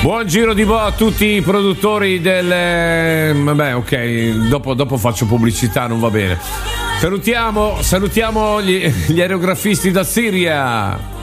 Buon giro di boa a tutti i produttori del... Vabbè, ok, dopo faccio pubblicità, non va bene. Salutiamo gli aerografisti da Siria.